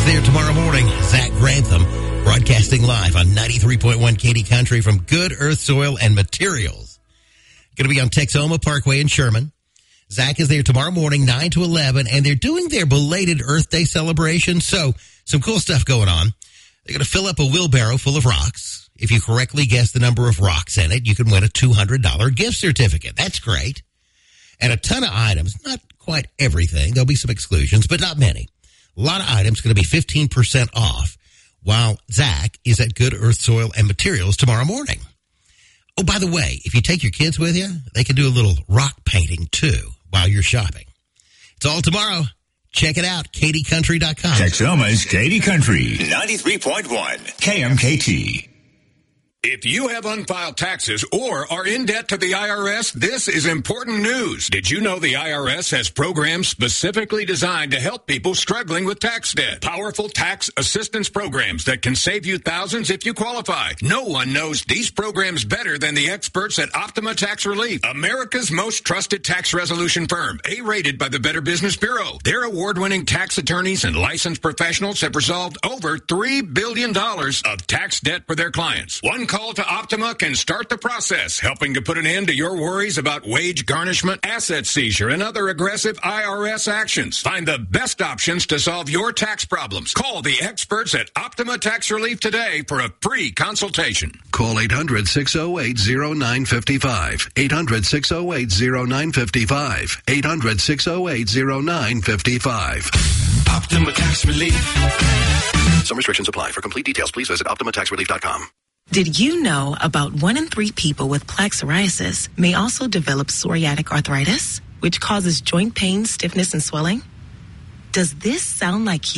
there tomorrow morning. Zach Grantham broadcasting live on 93.1 Katy Country from Good Earth Soil and Materials. Going to be on Texoma Parkway in Sherman. Zach is there tomorrow morning, 9 to 11, and they're doing their belated Earth Day celebration. So some cool stuff going on. They're going to fill up a wheelbarrow full of rocks. If you correctly guess the number of rocks in it, you can win a $200 gift certificate. That's great. And a ton of items, not quite everything. There'll be some exclusions, but not many. A lot of items going to be 15% off while Zach is at Good Earth Soil and Materials tomorrow morning. Oh, by the way, if you take your kids with you, they can do a little rock painting, too, while you're shopping. It's all tomorrow. Check it out, katycountry.com. Texoma's Katy Country, 93.1 KMKT. If you have unfiled taxes or are in debt to the IRS, this is important news. Did you know the IRS has programs specifically designed to help people struggling with tax debt? Powerful tax assistance programs that can save you thousands if you qualify. No one knows these programs better than the experts at Optima Tax Relief, America's most trusted tax resolution firm, A-rated by the Better Business Bureau. Their award-winning tax attorneys and licensed professionals have resolved over $3 billion of tax debt for their clients. One call to Optima can start the process, helping to put an end to your worries about wage garnishment, asset seizure, and other aggressive IRS actions. Find the best options to solve your tax problems. Call the experts at Optima Tax Relief today for a free consultation. Call 800-608-0955. 800-608-0955. 800-608-0955. Optima Tax Relief. Some restrictions apply. For complete details, please visit OptimaTaxRelief.com. Did you know about 1 in 3 people with plaque psoriasis may also develop psoriatic arthritis, which causes joint pain, stiffness, and swelling? Does this sound like you?